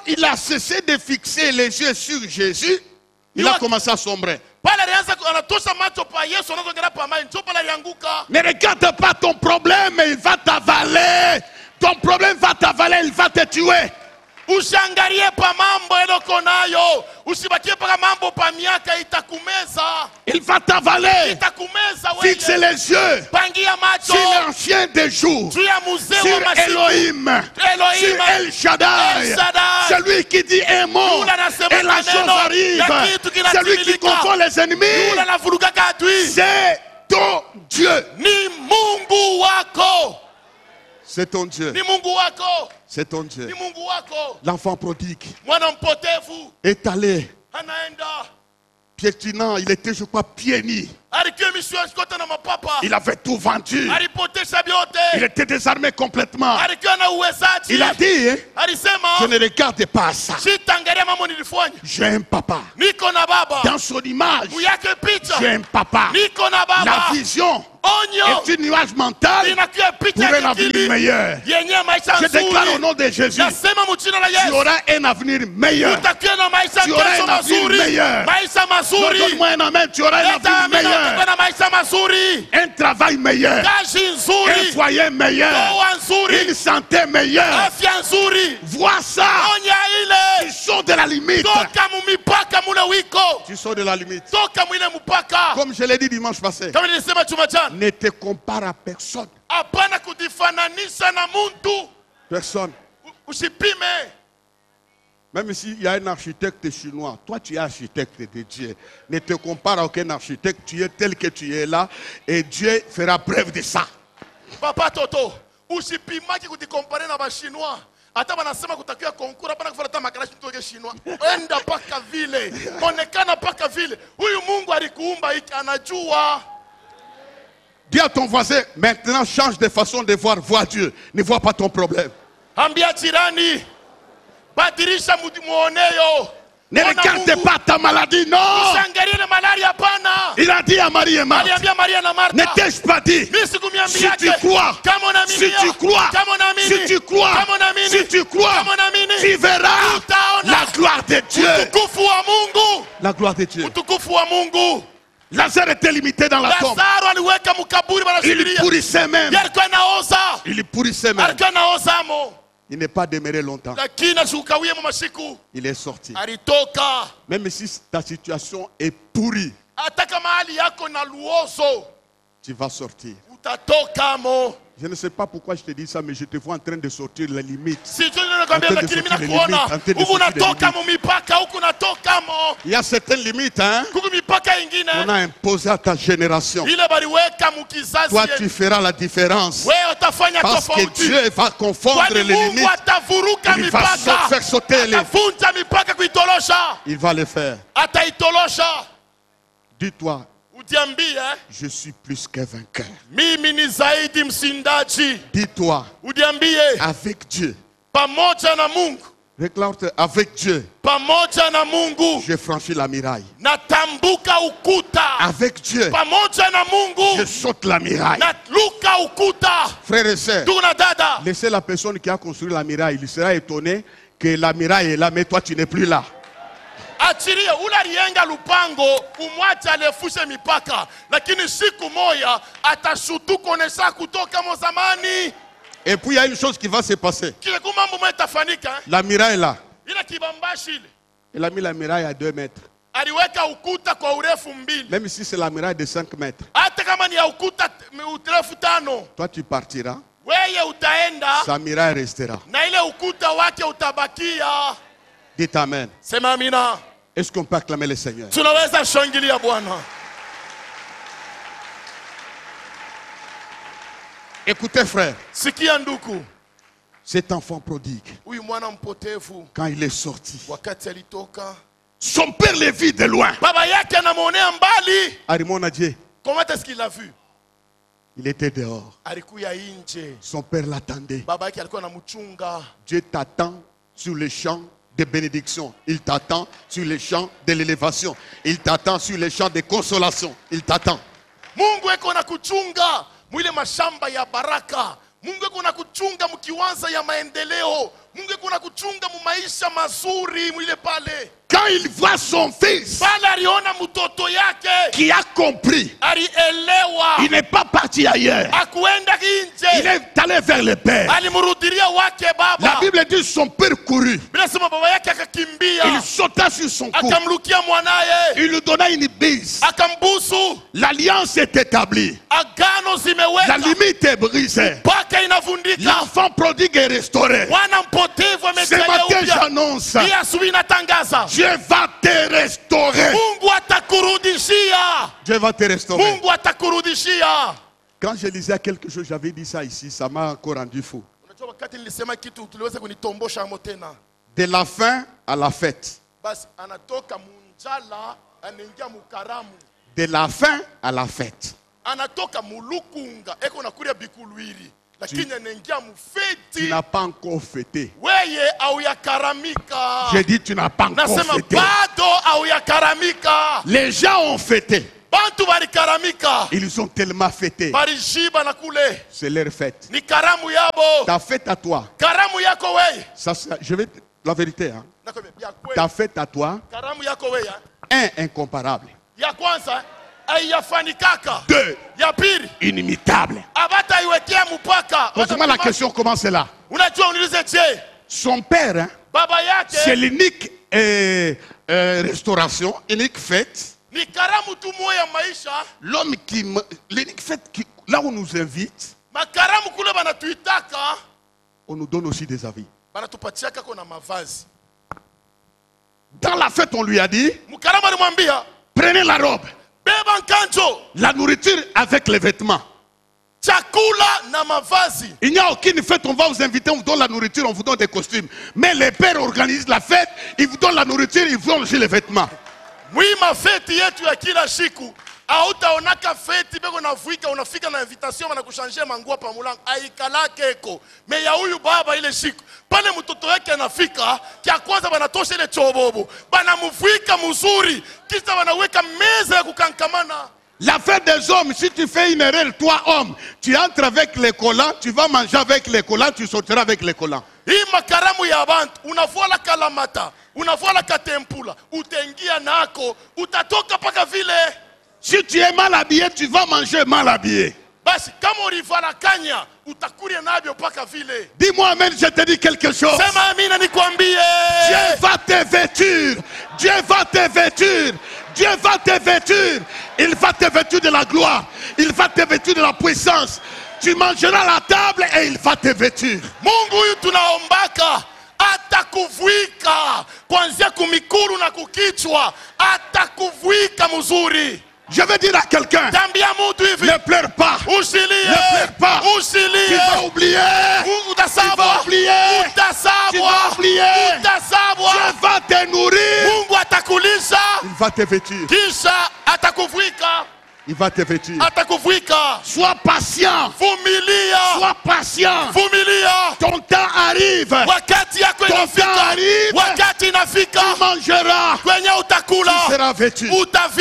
il a cessé de fixer les yeux sur Jésus, il a commencé à sombrer. Ne regarde pas ton problème, il va t'avaler. Ton problème va t'avaler, il va te tuer. Ushangalie pa mambo eloko nayo, usibakie pa mambo pa miaka itakumeza. Il va t'avaler. Itakumeza wewe. Fixe les yeux Pangia macho sur l'ancien des jours, sur sur Elohim, sur El Shaddai, celui qui dit un mot et la chose arrive, celui qui confond les ennemis. C'est ton Dieu. Ni Mungu wako. C'est ton Dieu. Ni Mungu wako. C'est ton Dieu. Ni Mungu wako. L'enfant prodigue Mwana mpotevu est allé anaenda piétinant, il était, je crois, pieds nus. Il avait tout vendu. Il était désarmé complètement. Il a dit, je ne regarde pas ça. J'ai un papa. Dans son image, j'ai un papa. La vision est une nuage mentale pour un avenir meilleur. Je déclare au nom de Jésus, tu auras un avenir meilleur. Tu auras un avenir meilleur. Donne-moi un amen, tu auras un avenir meilleur. Un travail meilleur. Un foyer meilleur. Une santé meilleure. Vois ça. Tu sors de la limite. Tu sors de la limite. Comme je l'ai dit dimanche passé, ne te compare à personne. Personne. Même s'il y a un architecte chinois, toi tu es architecte de Dieu. Ne te compare à aucun architecte, tu es tel que tu es là et Dieu fera preuve de ça. Papa Toto, usipimaki kutikompare na ba chinois. Hata wanasema kutakiwa konkura hapana kufuata makarashi mtoke chinois. Enda paka vile. Onekana paka vile. Huyu Mungu alikuumba hiki anajua. Dis à ton voisin, maintenant change de façon de voir, vois Dieu. Ne vois pas ton problème. Ambia jirani. Badirisha muoneyo. Ne regarde pas ta maladie, non. Il a dit à Marie et Marthe, ne t'ai-je pas dit, si tu crois, si tu crois, si tu crois, si tu crois, tu verras la gloire de Dieu. La gloire de Dieu. Lazare était limité dans la tombe. Il pourrissait même. Il pourrissait même. Il n'est pas demeuré longtemps. Il est sorti. Même si ta situation est pourrie, tu vas sortir. Je ne sais pas pourquoi je te dis ça, mais je te vois en train de sortir les limites. Il y a certaines limites, hein, qu'on a imposées à ta génération. Toi, tu feras la différence. Parce que Dieu va confondre les limites. Il va faire sauter les... Il va le faire. Dis-toi, je suis plus qu'un vainqueur. Dis-toi, avec Dieu. Réclame-te, avec Dieu. J'ai franchi la muraille. Avec Dieu, je saute la muraille. Frères et sœurs, laissez la personne qui a construit la muraille. Il sera étonné que la muraille est là, mais toi tu n'es plus là. Achiria ula lienga lupango umwacha alefushe mipaka lakini siku moja atashutuko nesa kutoka mozamani. Et puis il y a une chose qui va se passer. La muraille est là. Il a mis la muraille à 2 mètres. Même si c'est la muraille de 5 mètres. Toi tu partiras. Sa muraille restera. Dites amen. Est-ce qu'on peut acclamer le Seigneur? Écoutez frère, cet enfant prodigue, quand il est sorti, son père le vit de loin. Arimona Dieu. Comment est-ce qu'il l'a vu? Il était dehors. Son père l'attendait. Dieu t'attend sur le champ de bénédiction. Il t'attend sur les champs de l'élévation. Il t'attend sur les champs de consolation. Il t'attend. Mungu eko na kuchunga mwile mashamba ya baraka, Mungu eko na kuchunga mkiwanza ya maendeleo. Mungu eko na kuchunga mu maisha mazuri mwile pale. Quand il voit son fils qui a compris, il n'est pas parti ailleurs. Il est allé vers le Père. La Bible dit son père courut. Il sauta sur son cou. Il lui donna une bise. L'alliance est établie. La limite est brisée. L'enfant prodigue est restauré. Ce matin j'annonce, Dieu va te restaurer. Dieu va te restaurer. Quand je lisais quelque chose, j'avais dit ça ici, ça m'a encore rendu fou. De la faim à la fête. De la faim à la fête. Tu n'as pas encore fêté. J'ai dit tu n'as pas encore fêté. Les gens ont fêté. Ils ont tellement fêté. C'est leur fête. Ta fête à toi. Ça, je vais la vérité. Hein. Ta fête à toi. Un, incomparable. 2, inimitable. Pose-moi la question, comment c'est là? Son père, hein, c'est l'unique restauration, unique fête. L'homme qui, l'unique fête qui, là où on nous invite, on nous donne aussi des avis. Dans la fête, on lui a dit, prenez la robe. La nourriture avec les vêtements. Il n'y a aucune fête, on va vous inviter, on vous donne la nourriture, on vous donne des costumes. Mais les pères organisent la fête, ils vous donnent la nourriture, ils vous donnent aussi les vêtements. Oui, ma fête yetu ya kila siku. Hautaonaka feti beko navuika unafika na invitation na kushanje manguo pa mulango aikalake eko me ya huyu baba ile siku pale mtoto wake anafika kia kwanza banatosha ile chobobo banamuvuika mzuri kisha wanaweka meza ya kukankamana. La fête des hommes, si tu fais une erreur, toi homme, tu entres avec les collants, tu vas manger avec les collants, tu sortiras avec les collants. Hii makaramu ya bantu unavua la kalamata, unavua la katempula, utaingia nako, utatoka paka vile. Si tu es mal habillé, tu vas manger mal habillé. Basi kama ulivala kanya, utakuria nabyo paka vile. Dis-moi amen, je te dis quelque chose. Sema amina nikwambie. Dieu va te vêtir. Dieu va te vêtir. Dieu va te vêtir. Il va te vêtir de la gloire. Il va te vêtir de la puissance. Tu mangeras à la table et il va te vêtir. Mungu yu tunaombaka atakuvuika kuanzia kumikuru na kukichwa, atakuvuika mzuri. Je vais dire à quelqu'un, ne pleure pas. Ne pleure pas. Tu vas oublier. Tu vas oublier. Tu vas oublier. Dieu va te nourrir. Il va te vêtir. Il va te vêtir. Sois patient. Sois patient. Ton temps arrive. Ton temps arrive. Tu mangeras. Tu seras vêtu.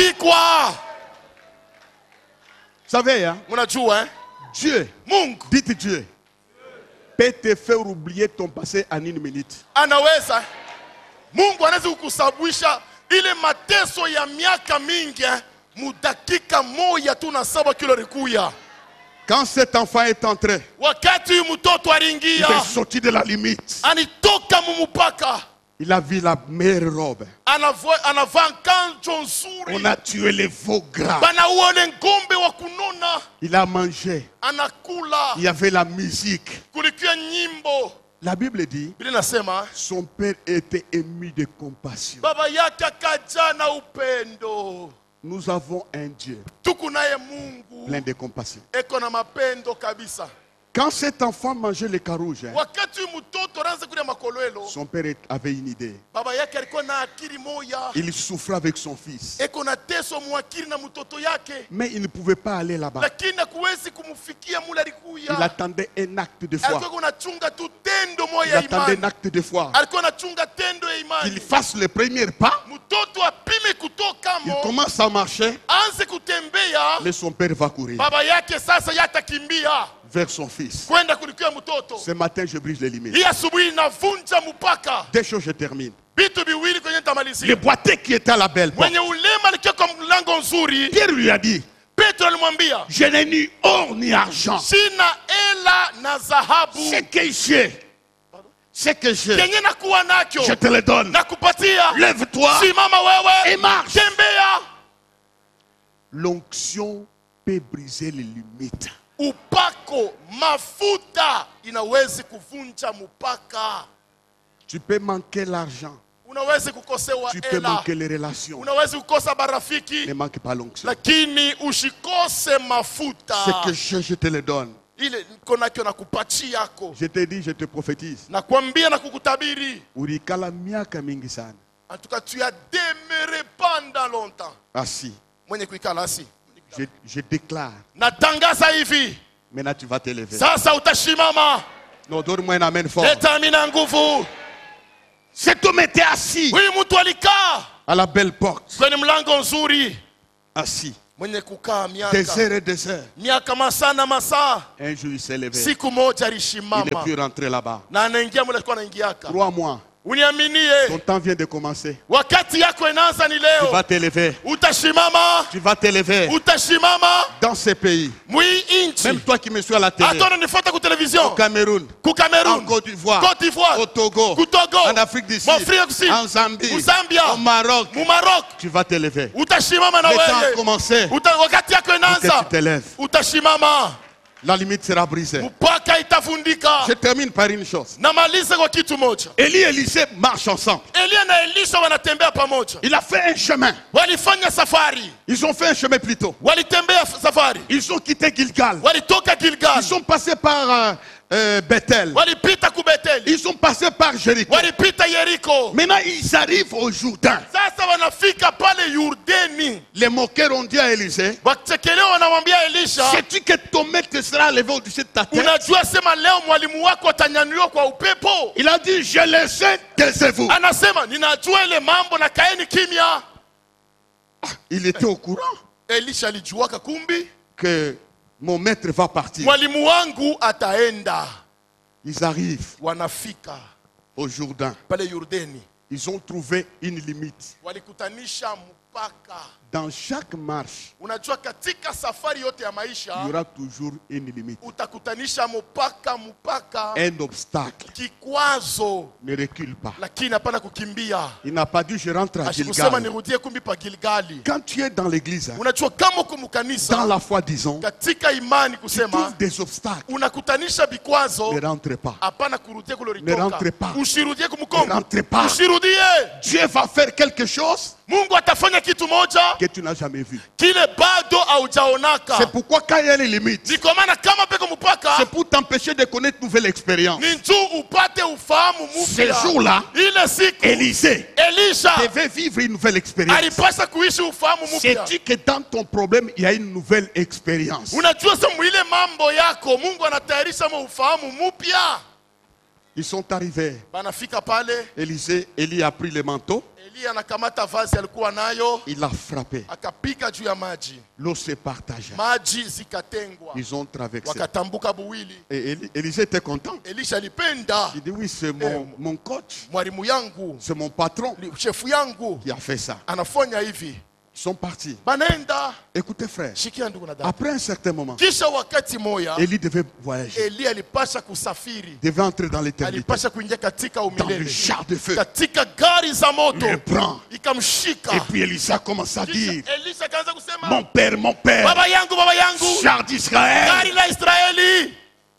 Vous savez, hein? Dieu, dites Dieu, peut te faire oublier ton passé en une minute. Anaweza. Mungu anaweza kukusabwisha ile mateso ya miaka mingi mudakika moja tu na 7 kilo rikuya. Quand cet enfant est entré, wakati mtoto aringia, il est sorti de la limite. Anitoka mumupaka. Il a vu la meilleure robe. On a tué les veaux gras. Il a mangé. Il y avait la musique. La Bible dit, son père était ému de compassion. Nous avons un Dieu plein de compassion. Quand cet enfant mangeait les carouges, son père avait une idée. Il souffrait avec son fils. Mais il ne pouvait pas aller là-bas. Il attendait un acte de foi. Il attendait un acte de foi. Qu'il fasse le premier pas. Il commence à marcher. Mais son père va courir. vers son fils. kwenda kulikia mtoto. Ce matin, je brise les limites. Hii asubuhi navunja mpaka. Deux choses, je termine. Vitu viwili kwenye nitamalizia. Le boiteux qui était à la belle porte. Mwenye ulema alikia kwa mlango nzuri. Pierre lui a dit, Petro alimwambia, je n'ai ni or ni argent. sina ela na dhahabu. Ce que j'ai, ce que j'ai, Kenye nakuwa nacho, je te le donne. nakupatia. Lève-toi Simama wewe et marche. tembea. L'onction peut briser les limites. Upako mafuta inawezi kuvunja mpaka. Tu peux manquer l'argent. Unawezi kukosewa Tu peux ela. manquer les relations. Unawezi kukosa barafiki. Ne manque pas l'onction. Lakini usikose mafuta. Ce que je te le donne. Ile niko nacho nakupatia yako. Je te dis, je te prophétise. Nakwambia na kukutabiri. Urikala miaka mingi sana. En tout cas, tu as demeuré pendant longtemps. Assis. Mwenye kuikala asi. Je déclare. Natangaza hivi. Maintenant tu vas t'élever. Sasa utashimama. Non, donne-moi un amen fort. Leta amina nguvu. Cet homme était assis Huyu mtu alikaa à la belle porte. kwenye mlango nzuri. Assis. Mwenye kukaa Des heures et des heures. miaka masaa na masaa. Un jour il s'est levé. Siku moja Il n'est alishimama plus rentré là-bas. na anaingia mule alikuwa anaingiaka. 3 mois. Uniaminie, Ton temps vient de commencer. wakati yako inaanza ni Tu leo. vas t'élever. Utashimama, Tu vas t'élever utashimama dans ces pays. mwi inchi. Même toi qui me suis à la télé. Hata unanifuata ku television. Au Cameroun. Ku En Cameroun, Côte d'Ivoire. Côte d'Ivoire, Au Togo. ku Togo, En Afrique du Sud. Afrique du Sud, En Zambie. mu Zambia, Au Maroc. mu Maroc. Tu vas t'élever. Utashimama na Le temps a wewe. commencé pour Wakati yako que inaanza, tu t'élèves. utashimama. La limite sera brisée. Mpaka itavundika. Je termine par une chose. Namaliza kwa kitu moja. Élie et Élisée marchent ensemble. Elia na Elisha wanatembea pamoja. Il a fait un chemin. Walifanya safari. Ils ont fait un chemin plus tôt. Walitembea safari. Ils ont quitté Gilgal. Walitoka Gilgal. Ils sont passés par Bethel. Walipita ku Betheli. Ils sont passés par Jéricho. Walipita Yeriko. Maintenant, ils arrivent au Jourdain. Sasa wanafika pale Yordani. Les moqueurs ont dit à Élisée, Wakichekelea wanamwambia Elisha, sais-tu que ton maître sera levé au-dessus de ta tête? unajua sema leo mwalimu wako atanyanyuliwa kwa upepo? Il a dit, je le sais, taisez-vous. Anasema ninajua ile mambo na kaeni kimya. Il était au courant Elisha alijuaka kumbi que mon maître va partir. mwalimu wangu ataenda. Ils arrivent Wanafika au Jourdain. pale Yordani. Ils ont trouvé une limite. Walikutanisha mpaka. Dans chaque marche, Unajua katika safari yote ya il y maisha aura toujours une limite. utakutanisha mpaka. Un obstacle Kikwazo, ne recule pas. lakini hapana kukimbia. Il n'a pas dit je rentre à Asikusema Gilgal. nirudie kumbi pa Gilgali. Quand tu es dans l'église, Unajua kama uko dans mkanisa, la foi, disons, katika imani tu kusema trouves des obstacles. unakutanisha vikwazo, Ne rentre pas. hapana kurudia kule Ne rentre ulitoka. pas. Usirudie Ne kumkongo. rentre pas. Usirudie. Dieu va faire quelque chose Mungu atafanya kitu moja que tu n'as jamais vu. kile bado C'est haujaonaka. pourquoi quand il y a les limites, Ni kwa maana kama peko mpaka c'est pour t'empêcher de connaître une nouvelle expérience. ni njoo upate ufahamu Ce mpya. jour-là, Ile siku Élisée Elisha devait vivre une nouvelle expérience. alipasha kuishi ufahamu mpya. Sais-tu que dans ton problème, il y a une nouvelle expérience? Unajua sasa ile mambo yako Mungu anatayarisha ufahamu mpya. Ils sont arrivés. Banafika pale, Élie a pris le manteau, Elia anakamata vazi alikuwa nayo, il a frappé. akapika juu ya maji. L'eau se partagea. Maji zikatengwa. Ils ont traversé. Wakatambuka buwili. Et Élisée était content. Elisha alipenda, Il dit oui, c'est mon coach, mwalimu yangu, c'est mon patron shefu yangu qui a fait ça. anafanya hivi. Ils sont partis. Banaenda, Écoutez frère, shikia ndugu na dada. après un certain moment, Kisha wakati moya, Élie devait voyager, Elia alipasha kusafiri. devait entrer dans l'éternité, Alipasha kuingia katika dans le umilele. char de feu. Katika gari za moto. Il le prend. Ikamshika. Et puis Élisée commence à Kisha dire, Elisha kaanza kusema, mon père, baba yangu, char d'Israël. gari la Israeli.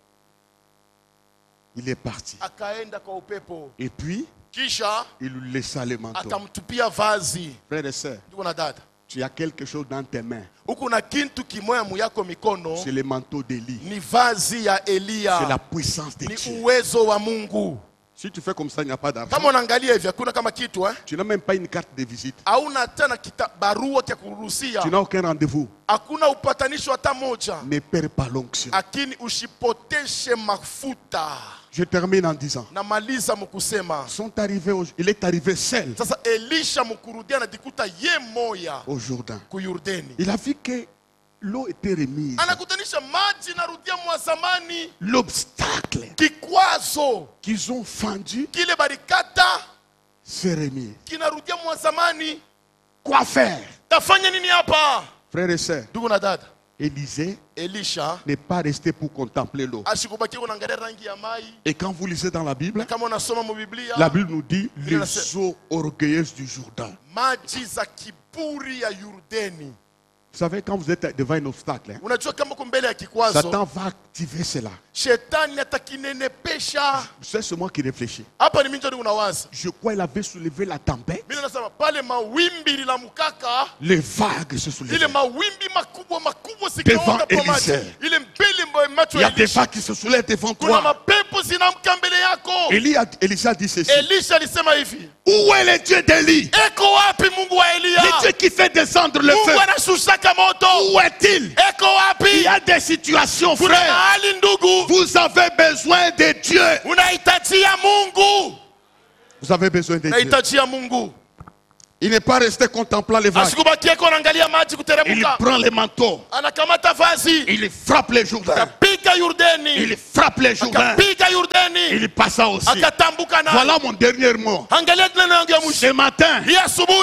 Il est parti. Akaenda kwa upepo. Et puis, Kisha il lui laissa le manteau. akamtupia vazi. Frères et sœurs, Ndugu na dada, tu as quelque chose dans tes mains. huku na kintu kimoya muyako mikono, C'est le manteau d'Élie. ni vazi ya C'est Elia. la puissance de Ni Dieu. uwezo wa Mungu. Si tu fais comme ça, il n'y a pas d'argent. Kama unaangalia hivi hakuna kama kitu Tu n'as même pas une carte de visite. hauna tena barua ya kuruhusia. Tu n'as aucun rendez-vous. Hakuna upatanisho hata moja. Ne perds pas l'onction. Lakini usipoteshe mafuta. Je termine en disant, Namaliza mkusema, il est arrivé seul sasa Elisha mkurudia anajikuta ye moya au Jourdain. ku Yordani. Il a vu que l'eau était remise. Anakutanisha maji narudia mwa zamani. L'obstacle Kikwazo qu'ils ont fendu kile barikata s'est remis. kinarudia mwa zamani. Quoi faire? Tafanya nini hapa? Frères et sœurs, Ndugu na dada, Elisha n'est pas resté pour contempler l'eau. ashikubakia kuangalia rangi ya mai. Et quand vous lisez dans la Bible, Kama unasoma mu Biblia, la Bible nous dit les eaux orgueilleuses du Jourdain. maji za kiburi ya Yordani. Vous savez, quand vous êtes devant un obstacle, Unajua kama uko mbele ya kikwazo, Satan va activer cela. shetani atakinenepesha. C'est moi qui réfléchis. Hapa ni mimi ndio unawaza. Je crois qu'il avait soulevé la tempête. Mimi nasema pale mawimbi la mukaka, Les vagues se soulevaient. ile mawimbi makubwa Devant sikaona kwa maji. Élisée. Ile mbele macho Il y ya a des Elisha. vagues qui se soulèvent devant Kuna toi. mapepo zinamka mbele yako. Elisha dit ceci. Elisha alisema hivi, Où est le Dieu d'Élie? eko wapi Mungu wa Elia? Le Dieu qui fait descendre le feu. Mungu anashushaka moto. Où est-il? Eko wapi? Il y a des situations, Kuna frère. mahali ndugu, Vous avez besoin de Dieu. unahitajia Mungu. Vous avez besoin de Dieu. Unahitajia Mungu. Il n'est pas resté contemplant les vagues. Asikubakie kwa anaangalia maji Il kuteremka. prend les manteaux. Anakamata vazi. Il frappe les Jourdains. Akapiga Yordani. Il frappe les Jourdains. Akapiga Yordani. Il passa aussi. Akatambuka nayo. Voilà mon dernier mot. Angalia tena nangu ya mwisho. Ce matin, Hii asubuhi